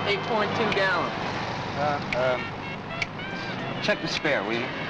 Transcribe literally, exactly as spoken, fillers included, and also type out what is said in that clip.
eight point two gallons. Uh, um, check the spare, will you?